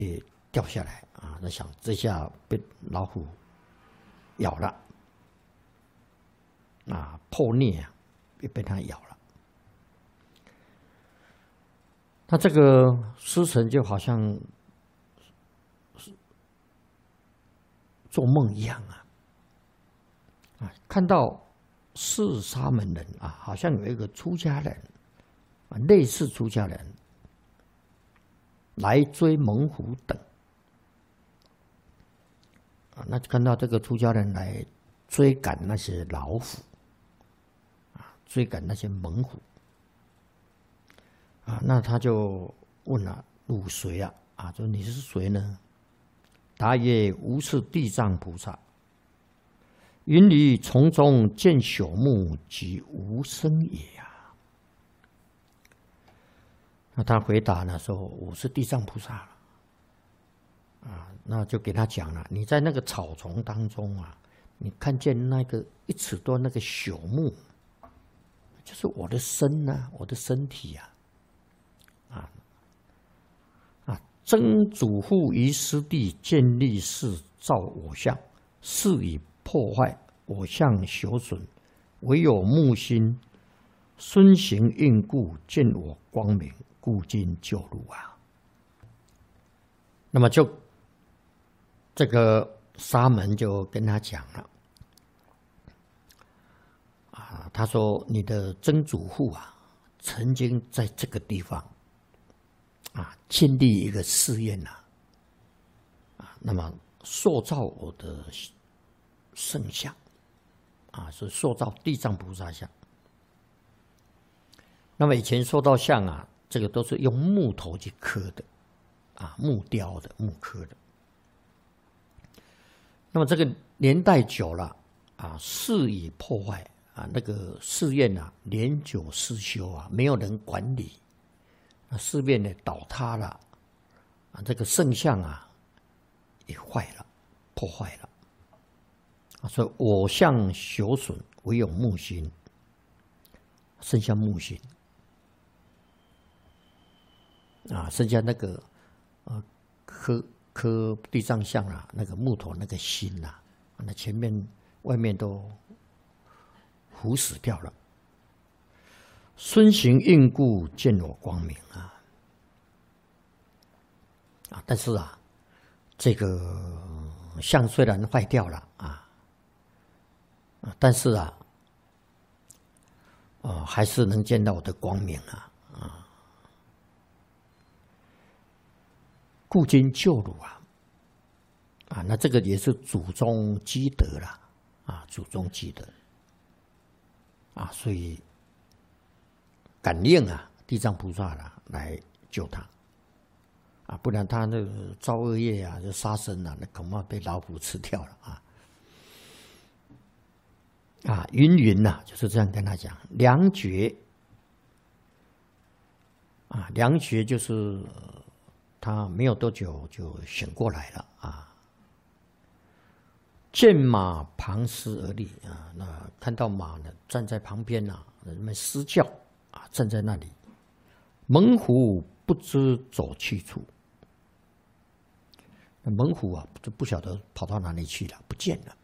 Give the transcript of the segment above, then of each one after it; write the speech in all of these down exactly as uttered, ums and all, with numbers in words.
也掉下来啊。那想这下被老虎咬了啊，破孽啊，也被它咬了。那这个师承就好像做梦一样啊，啊，看到四沙门人啊，好像有一个出家人啊，类似出家人来追猛虎等啊，那看到这个出家人来追赶那些老虎啊，追赶那些猛虎啊，那他就问了：“汝谁啊？”啊，说你是谁呢？答曰：“吾是地藏菩萨。云里从中见朽木，即无生也啊。”那他回答呢说：“我是地藏菩萨了。”啊，那就给他讲了：“你在那个草丛当中啊，你看见那个一尺多那个朽木，就是我的身啊，我的身体啊。啊啊！曾祖父于师地建立是造我相，是以破坏我相朽损，唯有木心孙行应故，见我光明，故今救汝啊。”那么就这个沙门就跟他讲了啊，他说：“你的曾祖父啊，曾经在这个地方啊，建立一个寺院呐，啊，那么塑造我的圣像，啊，是塑造地藏菩萨像。那么以前塑造像啊，这个都是用木头去刻的，啊，木雕的、木刻的。那么这个年代久了，啊，寺已破坏啊，那个寺院啊，年久失修啊，没有人管理。那寺院呢倒塌了，啊，这个圣像啊也坏了，破坏了，啊，所以我相朽损，唯有木心，剩下木心，啊，剩下那个呃刻刻地藏像啊，那个木头那个心呐，啊，那前面外面都腐蚀掉了。孙行应故，见我光明啊！啊，但是啊，这个像虽然坏掉了啊，但是啊，哦，还是能见到我的光明啊啊！故今救汝啊！啊，那这个也是祖宗积德了啊，祖宗积德啊，所以。感应啊，地藏菩萨啦来救他啊，不然他那个造恶业啊，就杀生啊，那恐怕被老虎吃掉了啊！啊，云云呐、啊，就是这样跟他讲，良觉啊，良觉就是他没有多久就醒过来了啊。见马旁施而立啊，那看到马呢站在旁边呐、啊，人们施教。啊，站在那里，猛虎不知走去处。那猛虎啊，就不晓得跑到哪里去了，不见了。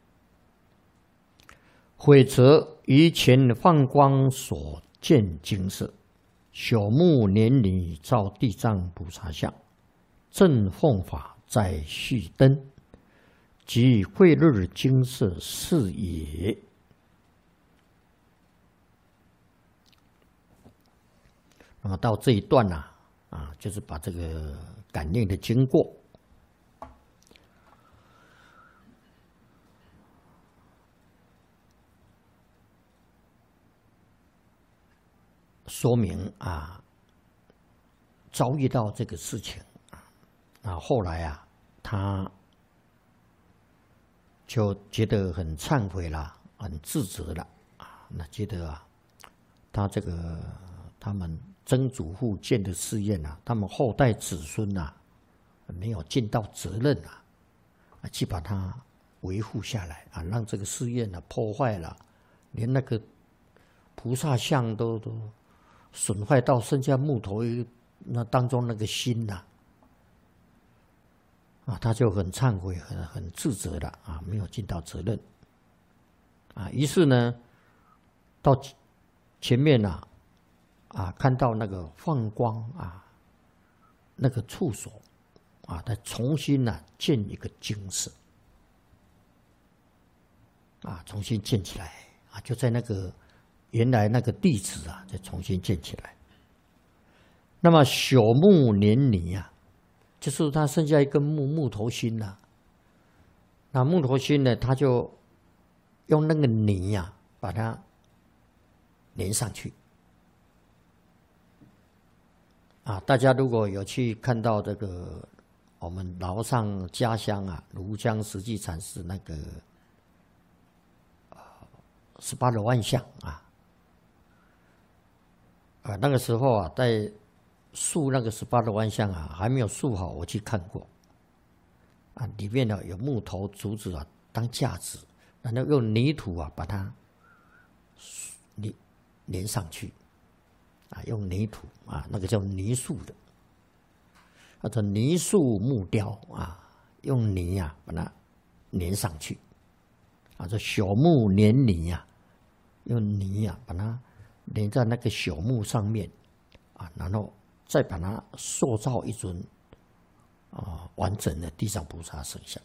悔则于前放光所见精色，朽木年里照地藏菩萨像，正奉法在续灯，即慧日精色是也。那么到这一段呢、啊，啊，就是把这个感应的经过说明啊，遭遇到这个事情啊，啊，后来啊，他就觉得很忏悔了，很自责了啊，那觉得啊，他这个他们。曾祖父建的寺院啊，他们后代子孙啊，没有尽到责任啊，去把它维护下来啊，让这个寺院啊破坏了，连那个菩萨像都都损坏到剩下木头那当中那个心呐、 啊，他就很忏悔，很很自责了啊，没有尽到责任啊。于是呢，到前面呐、啊，啊，看到那个放光啊，那个处所啊，再重新呢、啊、建一个精舍啊，重新建起来啊，就在那个原来那个地址啊，再重新建起来。那么朽木连泥啊。就是他剩下一根木木头心呐、啊，那木头心呢，他就用那个泥呀、啊，把它连上去。啊，大家如果有去看到这个我们老上家乡啊，庐江实际禅师那个十八罗汉像啊，啊那个时候啊，在塑那个十八罗汉像啊，还没有塑好，我去看过。啊，里面呢有木头、竹子啊当架子，然后用泥土啊把它连连上去，啊，用泥土啊，那个叫泥塑的，或者泥塑木雕啊，用泥啊把它连上去，啊，这朽木连泥啊，用泥啊把它连在那个朽木上面，啊，然后再把它塑造一尊啊完整的地藏菩萨圣像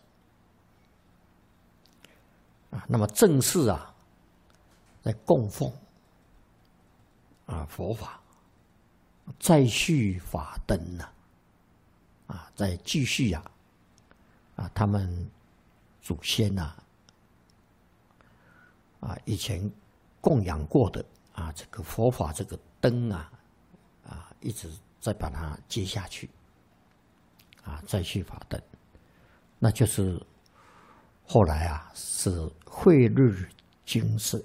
啊。那么正式啊，在供奉啊佛法，再续法灯呐，啊，再继续啊啊他们祖先呐啊以前供养过的啊这个佛法这个灯啊啊一直再把它接下去。啊，再续法灯，那就是后来啊是慧日精舍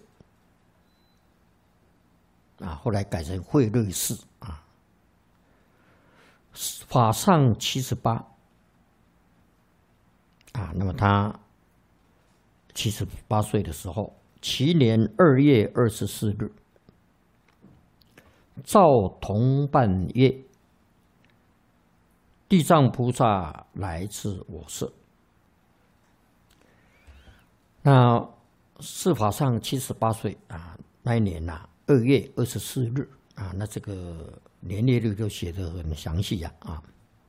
啊，后来改成慧日寺啊。法上七十八啊，那么他七十八岁的时候，其年二月二十四日，召同伴曰：地藏菩萨来自我舍。那释法上七十八岁啊，那一年呐、啊，二月二十四日啊，那这个年月日就写得很详细呀啊。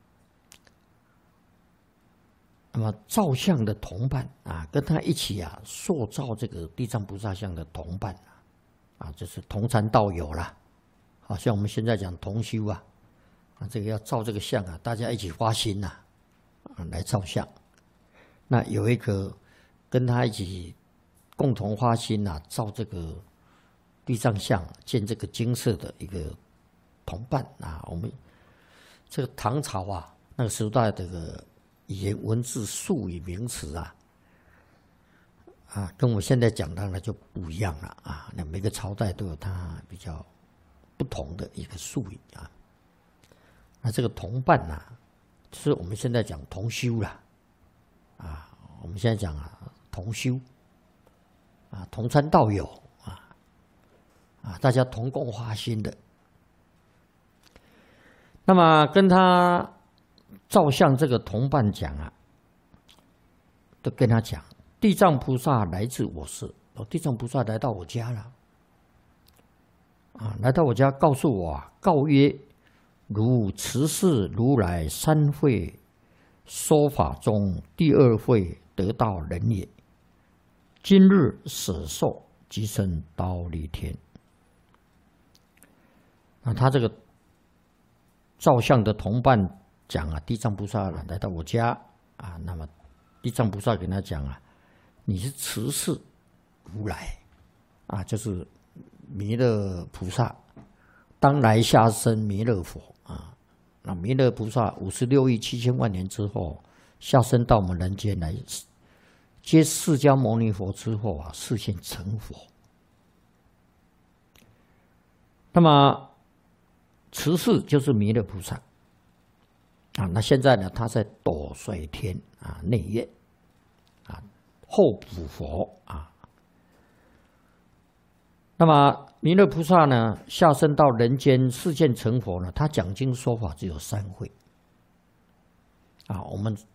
那么造像的同伴啊，跟他一起啊塑造这个地藏菩萨像的同伴啊，啊，就是同参道友啦，好像我们现在讲同修啊。啊，这个要造这个像啊，大家一起发心呐、啊，啊，来造像。那有一个跟他一起共同发心呐、啊，造这个地藏像、建这个精舍的一个同伴啊。我们这个唐朝啊，那个时代的这个语言文字、术语、名词啊，啊，跟我现在讲的呢就不一样了啊。那每个朝代都有它比较不同的一个术语啊。那这个同伴呐、啊，就是我们现在讲同修啦，啊，我们现在讲啊同修，啊同参道友啊，啊大家同共发心的。那么跟他照相这个同伴讲啊，都跟他讲，地藏菩萨来自我舍，哦，地藏菩萨来到我家了，啊，来到我家告诉我啊，告曰。如此是如来三会说法中第二会得道人也。今日舍受即生忉利天。那他这个照相的同伴讲啊，地藏菩萨来到我家啊，那么地藏菩萨跟他讲啊，你是慈氏如来啊，就是弥勒菩萨，当来下生弥勒佛。啊，那弥勒菩萨五十六亿七千万年之后下生到我们人间来接释迦牟尼佛之后啊，示现成佛。那么慈氏就是弥勒菩萨啊，那现在呢，他在斗率天啊内院啊候补佛啊。那么弥勒菩萨呢，下生到人间示现成佛呢，他讲经说法只有三会啊。我们